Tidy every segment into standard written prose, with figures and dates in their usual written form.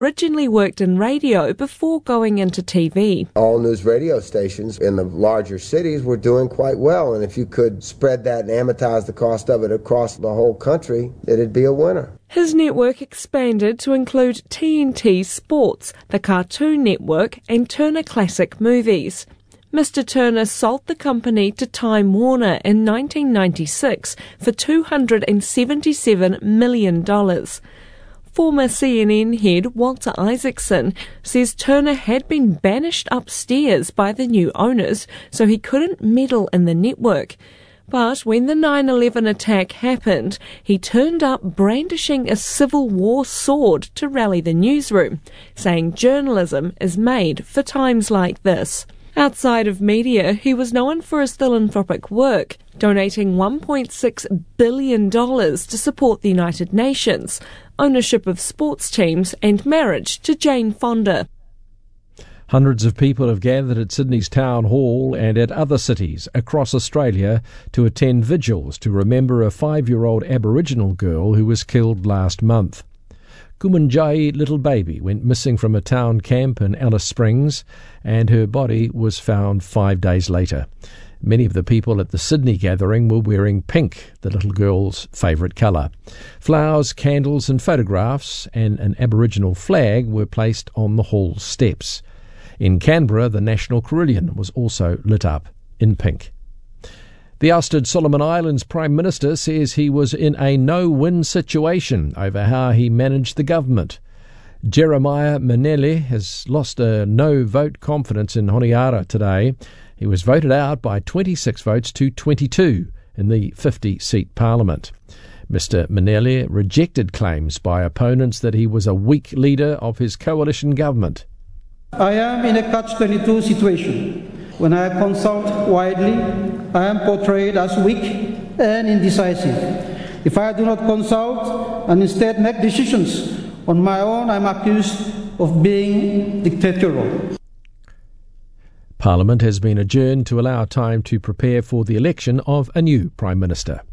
Originally worked in radio before going into TV. All news radio stations in the larger cities were doing quite well, and if you could spread that and amortize the cost of it across the whole country, it'd be a winner. His network expanded to include TNT Sports, the Cartoon Network, and Turner Classic Movies. Mr. Turner sold the company to Time Warner in 1996 for $277 million. Former CNN head Walter Isaacson says Turner had been banished upstairs by the new owners, so he couldn't meddle in the network. But when the 9/11 attack happened, he turned up brandishing a Civil War sword to rally the newsroom, saying journalism is made for times like this. Outside of media, he was known for his philanthropic work, donating $1.6 billion to support the United Nations, ownership of sports teams and marriage to Jane Fonda. Hundreds of people have gathered at Sydney's Town Hall and at other cities across Australia to attend vigils to remember a 5-year-old Aboriginal girl who was killed last month. Kumanjai Little Baby went missing from a town camp in Alice Springs, and her body was found 5 days later. Many of the people at the Sydney gathering were wearing pink, the little girl's favourite colour. Flowers, candles and photographs and an Aboriginal flag were placed on the hall steps. In Canberra, the National Carillon was also lit up in pink. The ousted Solomon Islands Prime Minister says he was in a no-win situation over how he managed the government. Jeremiah Manele has lost a no-vote confidence in Honiara today. He was voted out by 26 votes to 22 in the 50-seat parliament. Mr Manele rejected claims by opponents that he was a weak leader of his coalition government. I am in a catch-22 situation. When I consult widely, I am portrayed as weak and indecisive. If I do not consult and instead make decisions on my own, I am accused of being dictatorial. Parliament has been adjourned to allow time to prepare for the election of a new Prime Minister.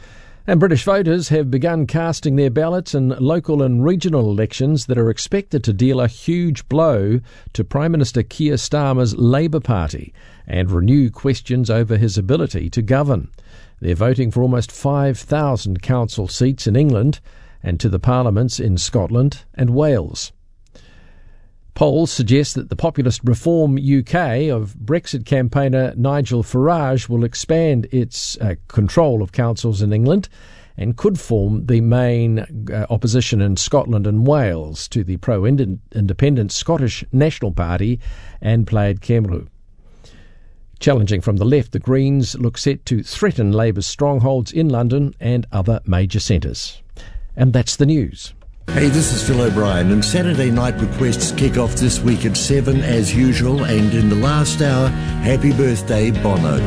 And British voters have begun casting their ballots in local and regional elections that are expected to deal a huge blow to Prime Minister Keir Starmer's Labour Party and renew questions over his ability to govern. They're voting for almost 5,000 council seats in England and to the parliaments in Scotland and Wales. Polls suggest that the populist Reform UK of Brexit campaigner Nigel Farage will expand its control of councils in England and could form the main opposition in Scotland and Wales to the pro-independent Scottish National Party and Plaid Cymru. Challenging from the left, the Greens look set to threaten Labour's strongholds in London and other major centres. And that's the news. Hey, this is Phil O'Brien, and Saturday night requests kick off this week at 7 as usual, and in the last hour, happy birthday, Bono.